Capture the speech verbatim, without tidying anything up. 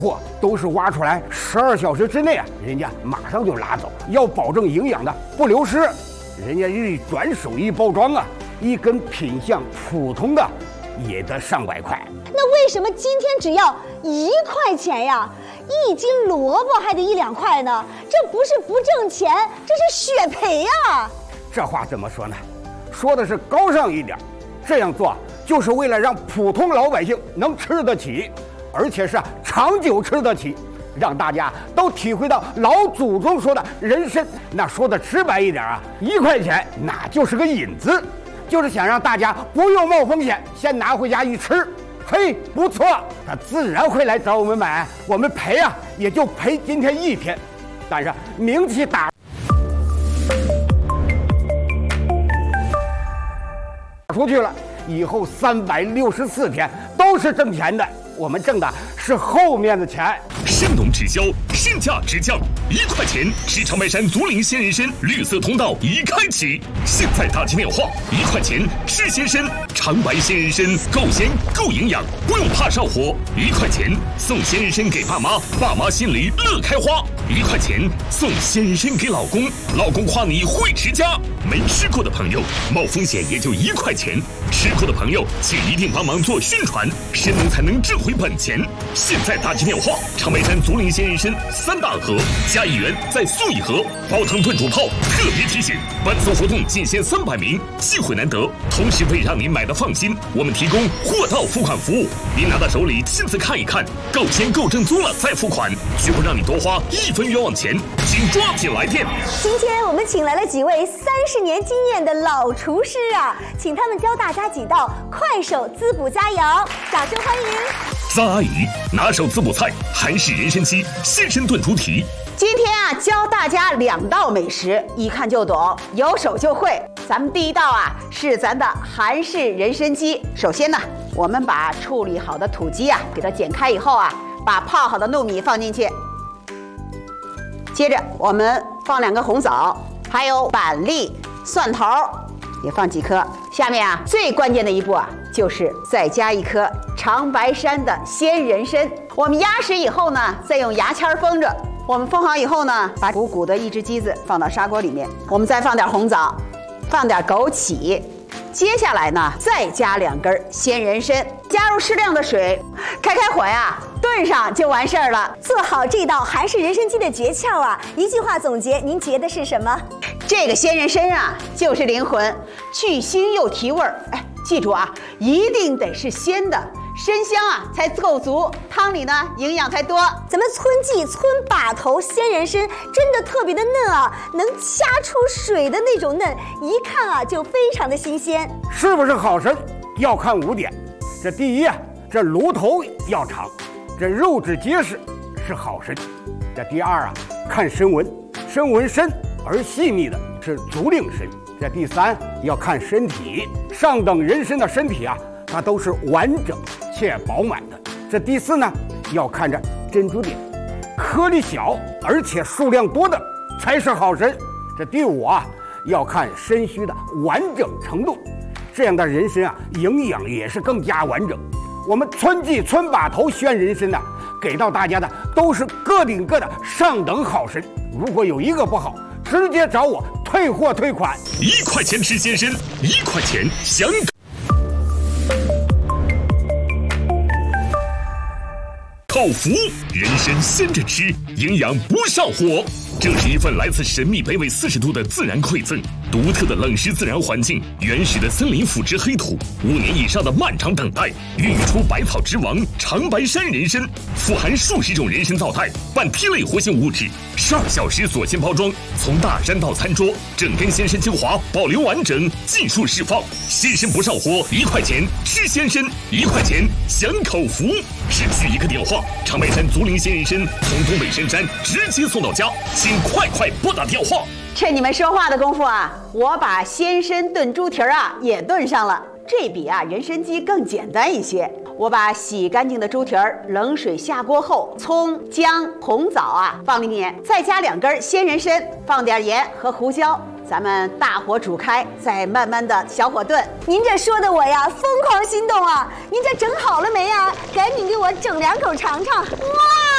货都是挖出来十二小时之内啊，人家马上就拉走，要保证营养的不流失。人家一转手一包装啊，一根品相普通的也得上百块。 那为什么今天只要一块钱呀？一斤萝卜还得一两块呢？这不是不挣钱，这是血赔呀！ 这话怎么说呢？说的是高尚一点，这样做就是为了让普通老百姓能吃得起，而且是长久吃得起，让大家都体会到老祖宗说的人参。那说的直白一点啊，一块钱那就是个引子，就是想让大家不用冒风险，先拿回家一吃，嘿，不错，他自然会来找我们买。我们赔啊，也就赔今天一天，但是名气打出去了，以后三百六十四天都是挣钱的。我们挣的是后面的钱。 神农直销，身价直降，一块钱，是长白山竹林鲜人参绿色通道已开启。现在打起电话，一块钱吃鲜参，长白鲜人参够鲜够营养，不用怕上火。一块钱送鲜人参给爸妈，爸妈心里乐开花。一块钱送鲜人参给老公，老公夸你会持家。没吃过的朋友，冒风险也就一块钱；吃过的朋友，请一定帮忙做宣传，神农才能挣回本钱。现在打起电话，长白山竹林鲜人参三大盒加一元再送一盒，煲汤炖煮泡。特别提醒，本次活动仅限三百名，机会难得，同时为让您买的放心，我们提供货到付款服务，您拿到手里亲自看一看，够签够正租了再付款，绝不让你多花一分冤枉钱，请抓紧来电。 今天我们请来了几位三十年经验的老厨师啊，请他们教大家几道快手滋补佳肴，掌声欢迎。 张阿姨拿手滋补菜韩式人参鸡鲜参炖猪蹄。 今天啊，教大家两道美食，一看就懂，有手就会。咱们第一道啊是咱的韩式人参鸡。首先呢，我们把处理好的土鸡啊给它剪开以后啊，把泡好的糯米放进去。接着我们放两个红枣，还有板栗、蒜头也放几颗。下面啊，最关键的一步啊，就是再加一颗长白山的鲜人参。我们压实以后呢，再用牙签封着。我们封好以后呢，把鼓鼓的一只鸡子放到砂锅里面，我们再放点红枣，放点枸杞。接下来呢，再加两根鲜人参，加入适量的水，开开火呀，炖上就完事儿了。 做好这道韩式人参鸡的诀窍啊，一句话总结，您觉得是什么？ 这个鲜人参啊，就是灵魂，去腥又提味儿。哎，记住啊，一定得是鲜的，参香啊才够足，汤里呢营养才多。 咱们村记村把头鲜人参真的特别的嫩啊，能掐出水的那种嫩，一看啊就非常的新鲜。 是不是好参要看五点，这第一啊，这炉头要长，这肉质结实是好参。这第二啊，看参纹，参纹深而细密的是竹令参。这第三要看身体，上等人参的身体啊，它都是完整且饱满的。这第四呢，要看着珍珠点，颗粒小而且数量多的才是好参。这第五啊，要看参须的完整程度，这样的人参啊，营养也是更加完整。我们村记村把头鲜人参呢、啊，给到大家的都是个顶个的上等好参。如果有一个不好，直接找我退货退款。 一块钱吃鲜参，一块钱享口福。人参鲜着吃，营养不上火。这是一份来自神秘北纬四十度的自然馈赠，独特的冷湿自然环境，原始的森林腐殖黑土，五年以上的漫长等待，孕育出百草之王长白山人参，富含数十种人参皂苷、半萜类活性物质，十二小时锁鲜包装，从大山到餐桌，整根鲜参精华保留完整，尽数释放。鲜参不上火，一块钱吃鲜参，一块钱享口福。只需一个电话，长白山竹林鲜人参从东北深山直接送到家，请快快拨打电话。 趁你们说话的功夫啊，我把鲜参炖猪蹄儿啊也炖上了。这比啊人参鸡更简单一些。我把洗干净的猪蹄儿冷水下锅后，葱、姜、红枣啊放里面，再加两根鲜人参，放点盐和胡椒，咱们大火煮开，再慢慢的小火炖。 您这说的我呀疯狂心动啊！您这整好了没呀？赶紧给我整两口尝尝。哇！